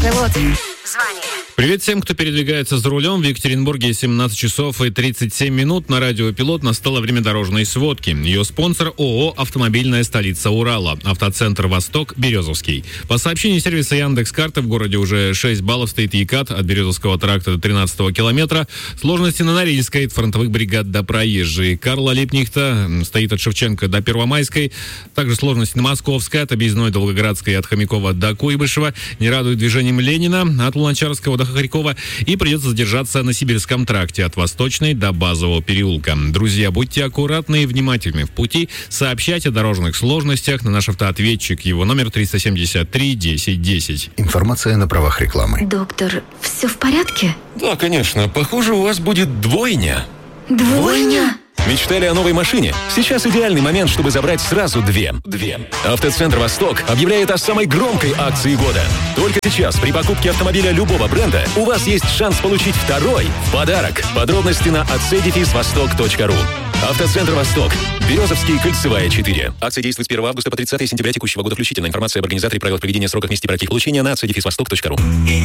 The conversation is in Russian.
Автопилот. Звони. Привет всем, кто передвигается за рулем. В Екатеринбурге 17 часов и 37 минут. На радио «Пилот» настало время дорожной сводки. Ее спонсор ООО «Автомобильная столица Урала». Автоцентр «Восток», Березовский. По сообщению сервиса Яндекс.Карты, в городе уже 6 баллов стоит ЕКАТ от Березовского тракта до 13-го километра. Сложности на Норильской от фронтовых бригад до Проезжей. Карла Липнихта стоит от Шевченко до Первомайской. Также сложности на Московской от Объездной до Волгоградской, от Хомякова до Куйбышева. Не радует движением Ленина от Луначарского до Хохрякова, и придется задержаться на Сибирском тракте от Восточной до Базового переулка. Друзья, будьте аккуратны и внимательны в пути. Сообщайте о дорожных сложностях на наш автоответчик. Его номер 373 10 10. Информация на правах рекламы. Доктор, все в порядке? Да, конечно. Похоже, у вас будет двойня. Двойня? Мечтали о новой машине? Сейчас идеальный момент, чтобы забрать сразу две. Автоцентр «Восток» объявляет о самой громкой акции года. Только сейчас при покупке автомобиля любого бренда у вас есть шанс получить второй в подарок. Подробности на @vostok.ru. Автоцентр «Восток». Березовский, Кольцевая, 4. Акция действует с 1 августа по 30 сентября текущего года включительно. Информация об организаторе, правилах проведения, сроках, месте и порядке их получения на @vostok.ru.